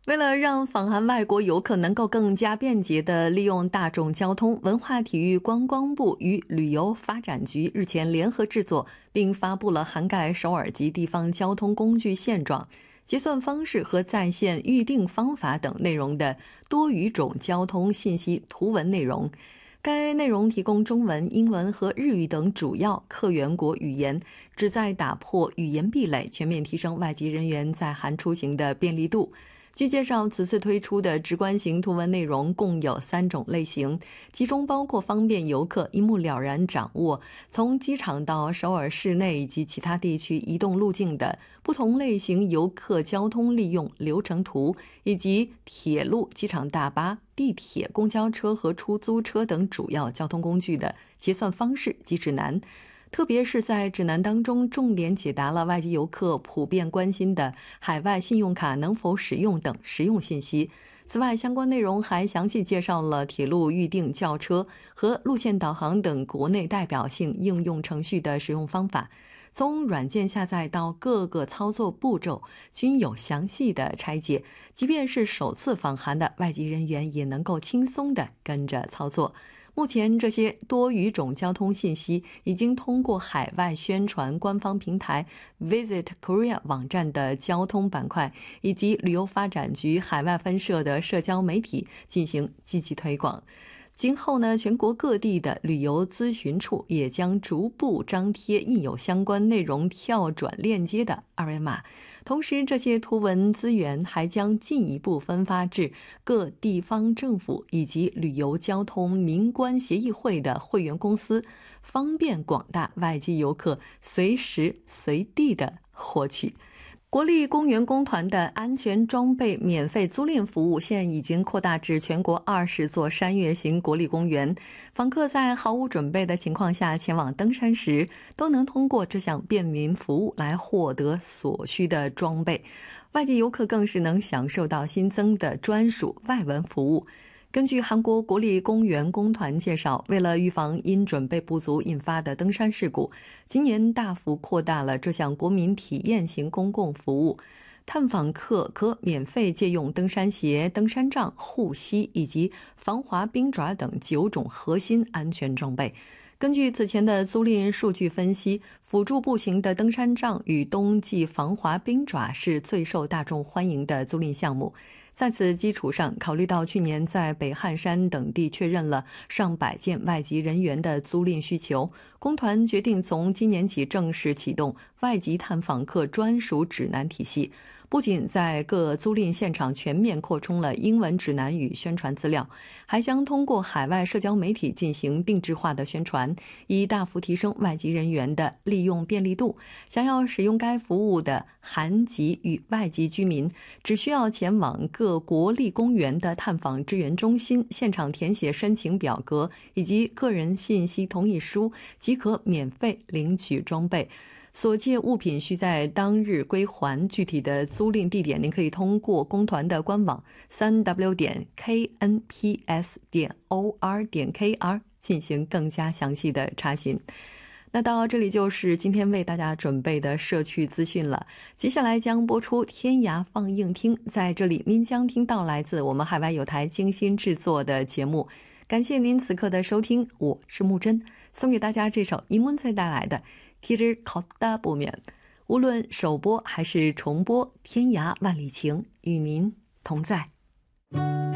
为了让访韩外国游客能够更加便捷地利用大众交通，文化体育观光部与旅游发展局日前联合制作并发布了涵盖首尔及地方交通工具现状、结算方式和在线预订方法等内容的多语种交通信息图文内容。该内容提供中文、英文和日语等主要客源国语言，旨在打破语言壁垒，全面提升外籍人员在韩出行的便利度。据介绍，此次推出的直观型图文内容共有3种类型，其中包括方便游客一目了然掌握从机场到首尔市内以及其他地区移动路径的不同类型游客交通利用流程图，以及铁路、机场大巴、地铁、公交车和出租车等主要交通工具的结算方式及指南。特别是在指南当中重点解答了外籍游客普遍关心的海外信用卡能否使用等实用信息。此外，相关内容还详细介绍了铁路预订、叫车和路线导航等国内代表性应用程序的使用方法，从软件下载到各个操作步骤均有详细的拆解，即便是首次访韩的外籍人员也能够轻松地跟着操作。目前这些多语种交通信息已经通过海外宣传官方平台 Visit Korea 网站的交通板块以及旅游发展局海外分社的社交媒体进行积极推广。今后呢，全国各地的旅游咨询处也将逐步张贴印有相关内容跳转链接的二维码，同时这些图文资源还将进一步分发至各地方政府以及旅游交通民关协议会的会员公司，方便广大外籍游客随时随地的获取。国立公园公团的安全装备免费租赁服务现已经扩大至全国20座山岳型国立公园，访客在毫无准备的情况下前往登山时，都能通过这项便民服务来获得所需的装备。外籍游客更是能享受到新增的专属外文服务。根据韩国国立公园公团介绍，为了预防因准备不足引发的登山事故，今年大幅扩大了这项国民体验型公共服务。探访客可免费借用登山鞋、登山杖、护膝以及防滑冰爪等9种核心安全装备。根据此前的租赁数据分析，辅助步行的登山杖与冬季防滑冰爪是最受大众欢迎的租赁项目。在此基础上，考虑到去年在北汉山等地确认了上百件外籍人员的租赁需求，公团决定从今年起正式启动外籍探访客专属指南体系。不仅在各租赁现场全面扩充了英文指南与宣传资料，还将通过海外社交媒体进行定制化的宣传，以大幅提升外籍人员的利用便利度。想要使用该服务的韩籍与外籍居民，只需要前往各国立公园的探访支援中心，现场填写申请表格以及个人信息同意书，即可免费领取装备。所借物品需在当日归还，具体的租赁地点您可以通过公团的官网 3w.knps.or.kr 进行更加详细的查询。那到这里就是今天为大家准备的社区资讯了，接下来将播出天涯放映厅，在这里您将听到来自我们海外有台精心制作的节目。感谢您此刻的收听，我是木真，送给大家这首이문세带来的길을 걷다 보면，无论首播还是重播，天涯万里情与您同在。